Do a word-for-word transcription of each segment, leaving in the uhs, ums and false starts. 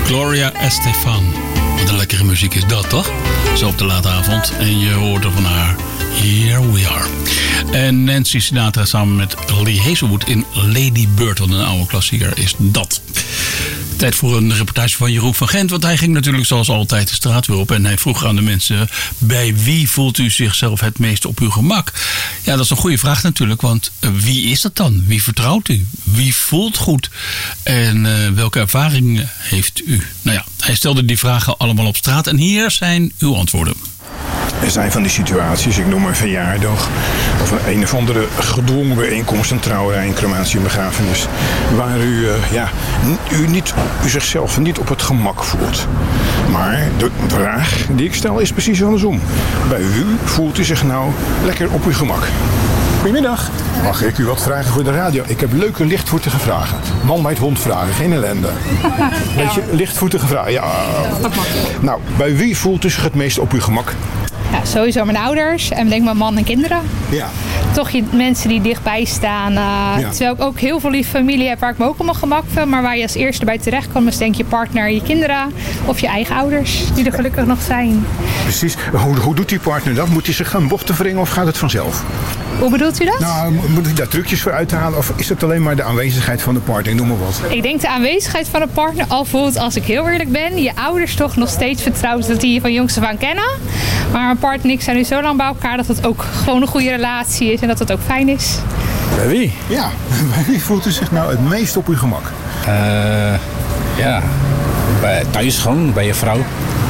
Gloria Estefan. Wat een lekkere muziek is dat, toch? Zo op de late avond. En je hoort er van haar Here We Are. En Nancy Sinatra samen met Lee Hazelwood in Lady Bird. Wat een oude klassieker is dat. Tijd voor een reportage van Jeroen van Gent. Want hij ging natuurlijk zoals altijd de straat weer op. En hij vroeg aan de mensen: bij wie voelt u zichzelf het meest op uw gemak? Ja, dat is een goede vraag natuurlijk. Want wie is dat dan? Wie vertrouwt u? Wie voelt goed? En uh, welke ervaring heeft u? Nou ja, hij stelde die vragen allemaal op straat. En hier zijn uw antwoorden. Er zijn van die situaties, ik noem een verjaardag of een, een of andere gedwongen bijeenkomst, een trouwerij, een crematie, een begrafenis, waar u, uh, ja, u, niet, u zichzelf niet op het gemak voelt. Maar de vraag die ik stel is precies andersom. Bij u voelt u zich nou lekker op uw gemak? Goedemiddag. Mag ik u wat vragen voor de radio? Ik heb leuke lichtvoetige vragen. Man bij het hond vragen, geen ellende. Beetje lichtvoetige vragen, ja. Nou, bij wie voelt u zich het meest op uw gemak? Ja, sowieso mijn ouders en denk mijn man en kinderen. Ja. Toch je mensen die dichtbij staan. Uh, ja. Terwijl ik ook heel veel lieve familie heb waar ik me ook op mijn gemak vind. Maar waar je als eerste bij terecht kan, is denk je partner, je kinderen of je eigen ouders. Die er gelukkig nog zijn. Precies. Hoe, hoe doet die partner dat? Moet hij zich gaan bochten wringen of gaat het vanzelf? Hoe bedoelt u dat? Nou, moet hij daar trucjes voor uithalen of is het alleen maar de aanwezigheid van de partner? Noem maar wat. Ik denk de aanwezigheid van een partner al voelt, als ik heel eerlijk ben, je ouders toch nog steeds vertrouwt dat die je van jongs af aan kennen. Maar mijn partner en ik zijn nu zo lang bij elkaar dat het ook gewoon een goede relatie is en dat het ook fijn is. Bij wie? Ja, bij wie voelt u zich nou het meest op uw gemak? Uh, ja, bij, thuis gewoon, bij je vrouw.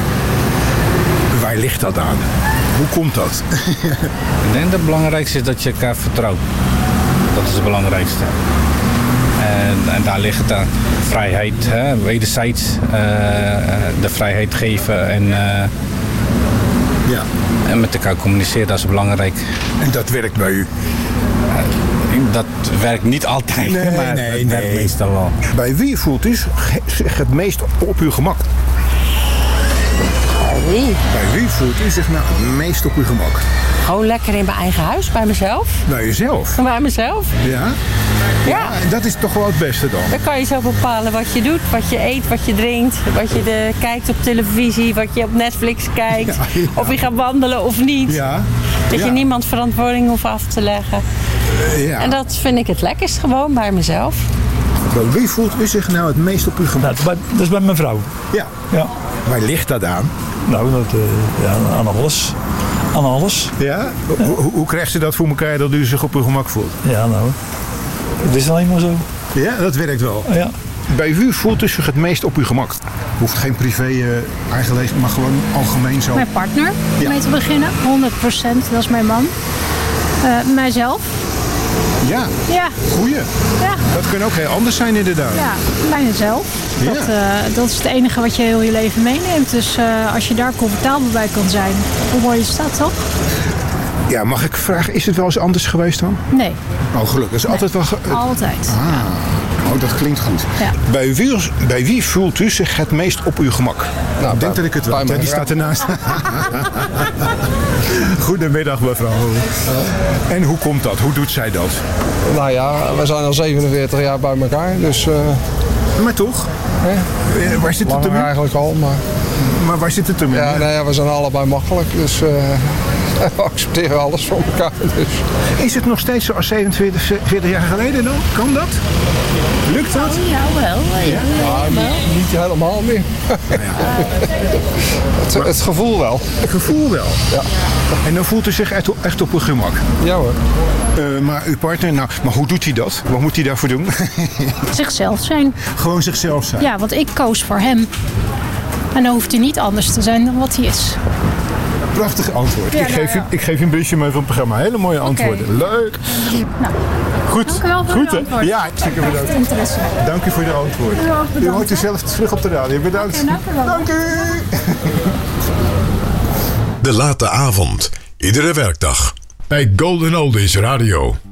Waar ligt dat aan? Hoe komt dat? Ik denk dat het belangrijkste is dat je elkaar vertrouwt. Dat is het belangrijkste. En, en daar ligt het aan. Vrijheid, hè, wederzijds uh, de vrijheid geven en, uh, ja. en met elkaar communiceren, dat is belangrijk. En dat werkt bij u? Uh, dat werkt niet altijd, nee, maar nee, het werkt nee. meestal wel. Bij wie voelt u zich het meest op uw gemak? Wie? Bij wie voelt u zich nou het meest op uw gemak? Gewoon lekker in mijn eigen huis, bij mezelf. Bij jezelf? Bij mezelf. Ja? Ja, dat is toch wel het beste dan? Dan kan je zo bepalen wat je doet, wat je eet, wat je drinkt, wat je de, kijkt op televisie, wat je op Netflix kijkt. Ja, ja. Of je gaat wandelen of niet. Ja. Dat ja. je niemand verantwoording hoeft af te leggen. Uh, ja. En dat vind ik het lekkerst gewoon bij mezelf. Bij wie voelt u zich nou het meest op uw gemak? Nou, dat is bij mijn vrouw. Ja. Ja. Waar ligt dat aan? Nou, dat, uh, ja, aan alles. Aan alles. Ja? ja. Hoe, hoe krijgt ze dat voor elkaar dat u zich op uw gemak voelt? Ja, nou, het is alleen maar zo. Ja, dat werkt wel. Ja. Bij wie voelt u zich het meest op uw gemak? Hoeft geen privé uh, aangelezen, maar gewoon algemeen zo. Mijn partner, om ja. mee te beginnen. honderd procent, dat is mijn man. Uh, mijzelf. Ja, ja. Goeie. Ja. Dat kan ook heel anders zijn inderdaad. Ja, bij mezelf. Ja. Dat, uh, dat is het enige wat je heel je leven meeneemt. Dus uh, als je daar comfortabel bij kan zijn, hoe mooi is dat toch? Ja, mag ik vragen, is het wel eens anders geweest dan? Nee. Oh, gelukkig. Is nee. altijd wel... Ge- altijd. Ah, ja. Oh, dat klinkt goed. Ja. Bij, wie, bij wie voelt u zich het meest op uw gemak? Nou, ik denk dat ik het wel. Die staat ernaast. Goedemiddag, mevrouw. Uh. En hoe komt dat? Hoe doet zij dat? Nou ja, we zijn al zevenenveertig jaar bij elkaar, dus... Uh, maar toch? Hè? Waar zit het hem in? Eigenlijk al, maar... Maar waar zit het hem in? Ja, nee, ja, we zijn allebei makkelijk, dus... Uh, we accepteren alles voor elkaar. Dus. Is het nog steeds zoals zevenentwintig, veertig jaar geleden dan? Kan dat? Lukt dat? Oh, ja, wel. Ja, ja, ja, niet, niet helemaal meer. Ja. het, het gevoel wel. Het gevoel wel? Ja. En dan voelt u zich echt, echt op uw gemak? Ja hoor. Uh, maar uw partner, nou, maar hoe doet hij dat? Wat moet hij daarvoor doen? Zichzelf zijn. Gewoon zichzelf zijn? Ja, want ik koos voor hem. En dan hoeft hij niet anders te zijn dan wat hij is. Prachtig antwoord. Ja, ik, geef nou, ja. u, ik geef u een busje mee van het programma. Hele mooie antwoorden. Okay. Leuk. Nou, goed. Dank u wel voor goed, de antwoord. Ja, zeker bedankt. Interesse. Dank u voor de antwoord. U, u hoort u zelf terug op de radio. Bedankt. Okay, dank u wel. Dank u. De late avond. Iedere werkdag. Bij Golden Oldies Radio.